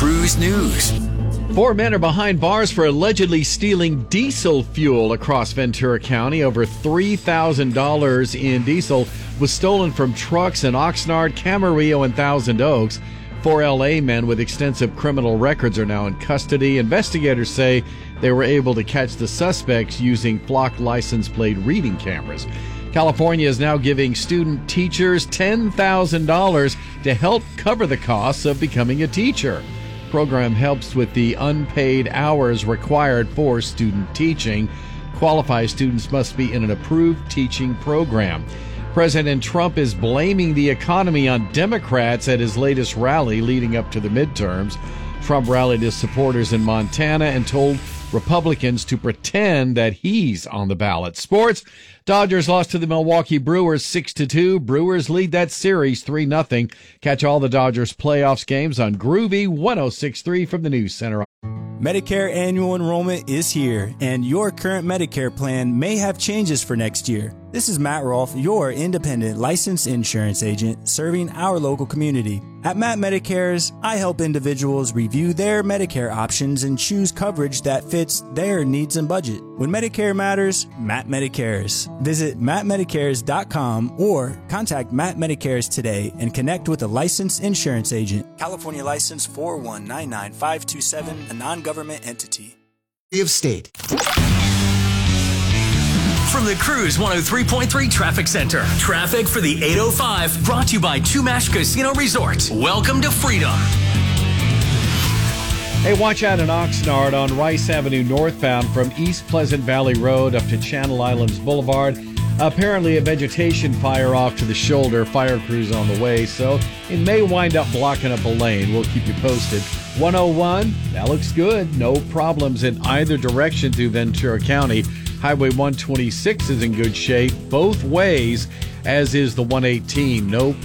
Cruise News. 4 men are behind bars for allegedly stealing diesel fuel across Ventura County. Over $3,000 in diesel was stolen from trucks in Oxnard, Camarillo, and Thousand Oaks. 4 L.A. men with extensive criminal records are now in custody. Investigators say they were able to catch the suspects using flock license plate reading cameras. California is now giving student teachers $10,000 to help cover the costs of becoming a teacher. The program helps with the unpaid hours required for student teaching. Qualified students must be in an approved teaching program. President Trump is blaming the economy on Democrats at his latest rally leading up to the midterms. Trump rallied his supporters in Montana and told Republicans to pretend that he's on the ballot. Sports: Dodgers lost to the Milwaukee Brewers 6-2. Brewers lead that series 3-0. Catch all the Dodgers playoffs games on Groovy 106.3 from the News Center. Medicare annual enrollment is here, and your current Medicare plan may have changes for next year. This is Matt Rolfe, your independent licensed insurance agent serving our local community. At Matt Medicares, I help individuals review their Medicare options and choose coverage that fits their needs and budget. When Medicare matters, Matt Medicares. Visit mattmedicares.com or contact Matt Medicares today and connect with a licensed insurance agent. California license 4199527, a non-government entity. Of State. From the Cruise 103.3 Traffic Center. Traffic for the 805 brought to you by Chumash Casino Resort. Welcome to freedom. Hey, watch out in Oxnard on Rice Avenue northbound from East Pleasant Valley Road up to Channel Islands Boulevard. Apparently a vegetation fire off to the shoulder. Fire crews on the way, so it may wind up blocking up a lane. We'll keep you posted. 101, that looks good. No problems in either direction through Ventura County. Highway 126 is in good shape both ways, as is the 118. No